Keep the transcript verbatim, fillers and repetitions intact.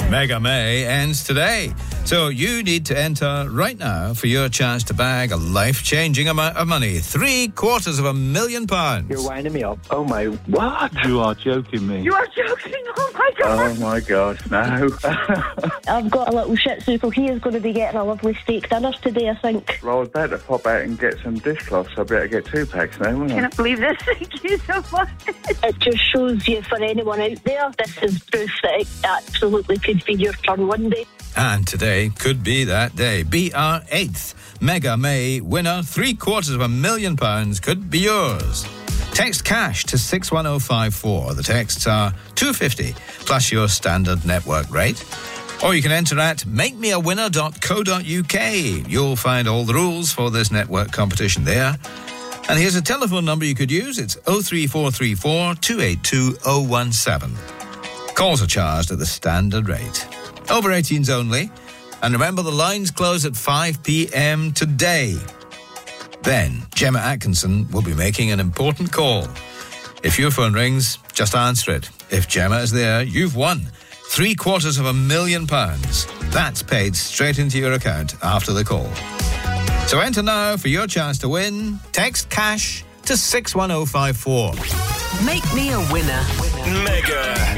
Mega May ends today. So you need to enter right now for your chance to bag a life-changing amount of money. Three quarters of a million pounds. You're winding me up. Oh my, what? You are joking me. You are joking. Oh my God. Oh my gosh, no. I've got a little shih tzu, so he is going to be getting a lovely steak dinner today, I think. Well, I was about to pop out and get some dishcloths, so I better get two packs now, wouldn't I? I cannot believe this. Thank you so much. It just shows you, for anyone out there, this is proof that it absolutely could be your turn one day. And today could be that day. Be our eighth Mega May winner. Three quarters of a million pounds could be yours. Text cash to six one oh five four. The texts are two fifty plus your standard network rate. Or you can enter at make me a winner dot co dot uk. You'll find all the rules for this network competition there. And here's a telephone number you could use. It's oh three four three four, two eight two, oh one seven. Calls are charged at the standard rate. Over eighteens only. And remember, the lines close at five p.m. today. Then, Gemma Atkinson will be making an important call. If your phone rings, just answer it. If Gemma is there, you've won three quarters of a million pounds. That's paid straight into your account after the call. So enter now for your chance to win. Text cash to six one oh five four. Make me a winner. Mega